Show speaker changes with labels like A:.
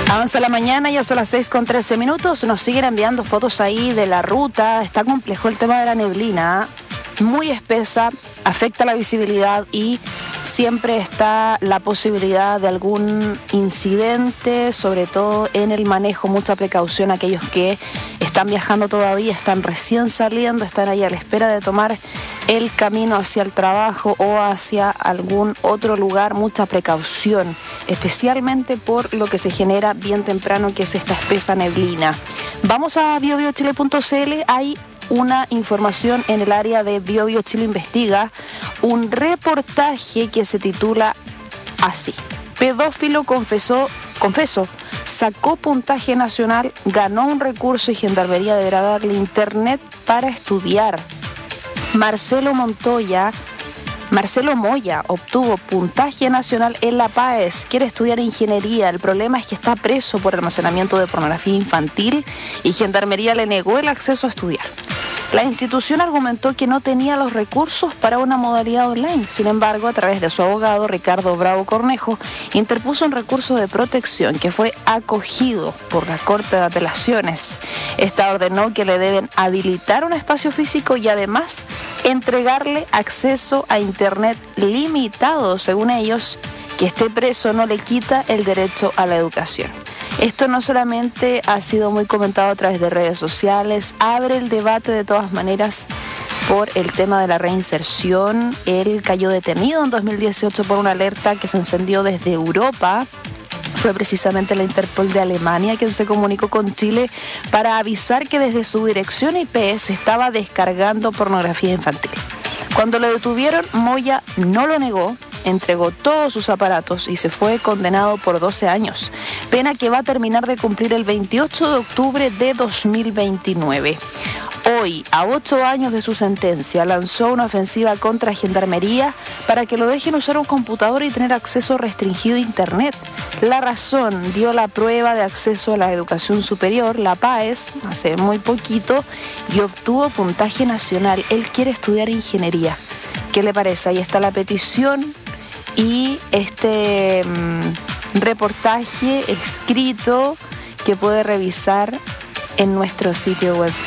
A: Avanza la mañana, ya son las 6:13. Nos siguen enviando fotos ahí de la ruta. Está complejo el tema de la neblina, muy espesa, afecta la visibilidad y siempre está la posibilidad de algún incidente, sobre todo en el manejo. Mucha precaución aquellos que están viajando todavía, están recién saliendo, están ahí a la espera de tomar el camino hacia el trabajo o hacia algún otro lugar. Mucha precaución, especialmente por lo que se genera bien temprano, que es esta espesa neblina. Vamos a biobiochile.cl. Hay una información en el área de BioBio Chile Investiga, un reportaje que se titula así: pedófilo confesó, sacó puntaje nacional, ganó un recurso y Gendarmería deberá darle internet para estudiar. Marcelo Moya obtuvo puntaje nacional en la PAES, quiere estudiar ingeniería. El problema es que está preso por almacenamiento de pornografía infantil y Gendarmería le negó el acceso a estudiar. La institución argumentó que no tenía los recursos para una modalidad online. Sin embargo, a través de su abogado, Ricardo Bravo Cornejo, interpuso un recurso de protección que fue acogido por la Corte de Apelaciones. Esta ordenó que le deben habilitar un espacio físico y además entregarle acceso a internet limitado. Según ellos, que esté preso no le quita el derecho a la educación. Esto no solamente ha sido muy comentado a través de redes sociales, abre el debate de todas maneras por el tema de la reinserción. Él cayó detenido en 2018 por una alerta que se encendió desde Europa. Fue precisamente la Interpol de Alemania quien se comunicó con Chile para avisar que desde su dirección IP se estaba descargando pornografía infantil. Cuando lo detuvieron, Moya no lo negó, entregó todos sus aparatos y se fue condenado por 12 años, pena que va a terminar de cumplir el 28 de octubre de 2029. Hoy, a 8 años de su sentencia, lanzó una ofensiva contra Gendarmería para que lo dejen usar un computador y tener acceso restringido a Internet. La Razón dio la prueba de acceso a la educación superior, la PAES, hace muy poquito, y obtuvo puntaje nacional. Él quiere estudiar ingeniería. ¿Qué le parece? Ahí está la petición y este reportaje escrito que puede revisar en nuestro sitio web.